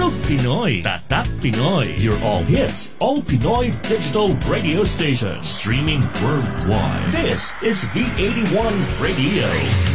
Tugtog Pinoy, Tatak Pinoy. Your all hits, all Pinoy digital radio station. Streaming worldwide. This is V81 Radio.